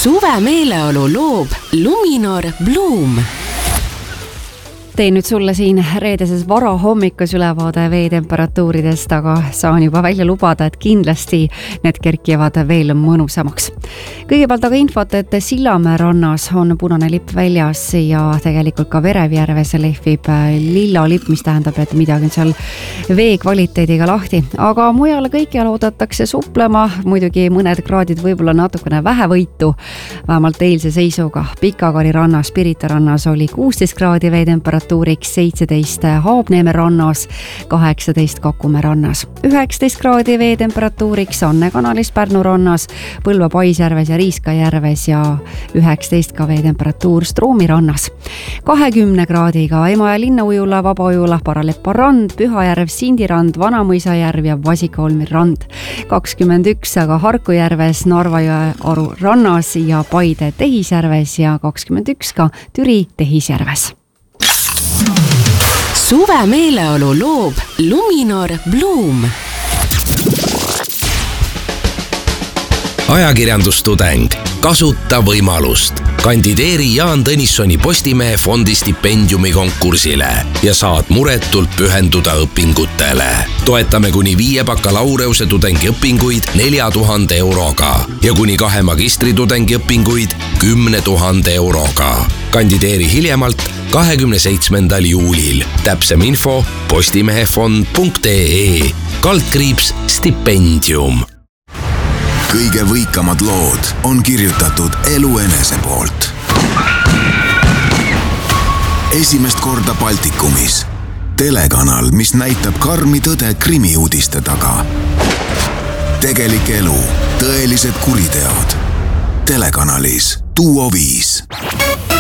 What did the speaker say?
Suve meeleolu loob Luminor Bloom. Teen nüüd sulle siin reedeses varahommikus ülevaade veetemperatuuridest, aga saan juba välja lubada, et kindlasti need kerkivad veel mõnusamaks. Kõigepealt aga infot, et Sillamäe rannas on punane lipp väljas ja tegelikult ka Verevjärves lehvib lilla lipp, mis tähendab, et midagi on seal vee kvaliteediga lahti. Aga mujal kõikjal oodatakse suplema, muidugi mõned kraadid võib-olla natukene vähevõitu, vähemalt eilse seisuga. Pikakari rannas, Pirita rannas oli 16 kraadi veetemperatuuriks, 17 Haabneeme rannas, 18 Kakumäe rannas. 19 kraadi veetemperatuuriks Anne kanalis Pärnu rannas, Põlva Paisjärves ja Riiska järves ja 19 ka veetemperatuur Stroomi rannas. 20 kraadiga Emajõe linnaujula, Vabaujula, Paralepa rand, Pühajärv, Sindirand, Vanamõisajärv ja Vasikaolmi rand. 21 aga Harku järves, Narva jõe Aru rannas ja Paide Tehisjärves ja 21 ka Türi Tehisjärves. Suve meeleolu loob Luminor Bloom. Ajakirjandustudeng, kasuta võimalust. Kandideeri Jaan Tõnissoni Postimehe fondi stipendiumi konkursile ja saad muretult pühenduda õpingutele. Toetame kuni 5 bakalaureuse tudengi õpinguid 4000 euroga ja kuni 2 magistritudengi õpinguid 10 000 euroga. Kandideeri hiljemalt 27. juulil. Täpsem info postimehefond.ee /stipendium. Kõige võikamad lood on kirjutatud elu enese poolt. Esimest korda Baltikumis. Telekanal, mis näitab karmi tõde krimiuudiste taga. Tegelik elu, tõelised kuriteod. Telekanalis Duo 5.